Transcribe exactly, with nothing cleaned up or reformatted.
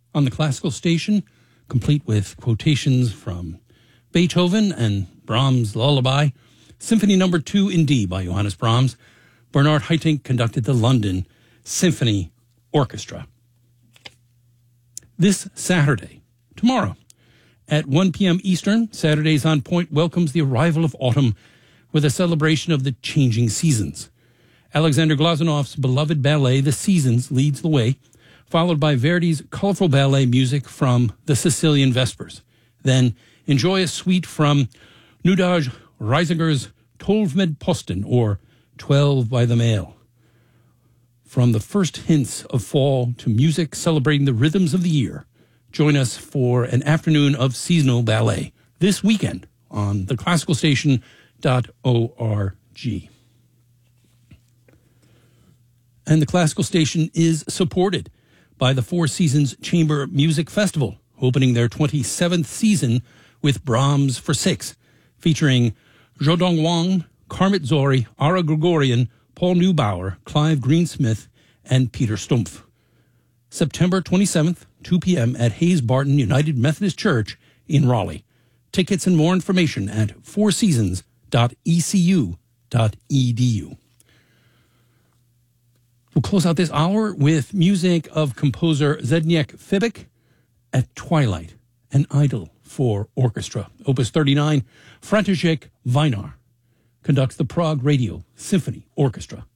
on the classical station, complete with quotations from Beethoven and Brahms' Lullaby, Symphony Number two in D by Johannes Brahms. Bernard Haitink conducted the London Symphony Orchestra. This Saturday, tomorrow, at one p.m. Eastern, Saturdays on Point welcomes the arrival of autumn with a celebration of the changing seasons. Alexander Glazunov's beloved ballet, The Seasons, leads the way, followed by Verdi's colorful ballet music from the Sicilian Vespers. Then enjoy a suite from Nudaj Reisinger's Tolv med Posten, or Twelve by the Mail. From the first hints of fall to music celebrating the rhythms of the year, join us for an afternoon of seasonal ballet this weekend on the classical station dot org. And the Classical Station is supported by the Four Seasons Chamber Music Festival, opening their twenty-seventh season with Brahms for Six, featuring Zhou Dong Wang, Karmit Zori, Ara Gregorian, Paul Neubauer, Clive Greensmith, and Peter Stumpf. September twenty-seventh, two p.m. at Hayes Barton United Methodist Church in Raleigh. Tickets and more information at four seasons dot e c u dot e d u. We'll close out this hour with music of composer Zdeněk Fibik at Twilight, an idyll for orchestra. Opus thirty-nine, František Vajnar conducts the Prague Radio Symphony Orchestra.